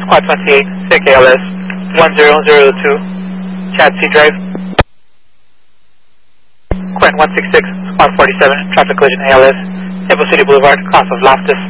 Quad 28, SIC ALS 1002, Chad C Drive. Quint 166, Squad 47, traffic collision ALS, Maple City Boulevard, cross of Loftus.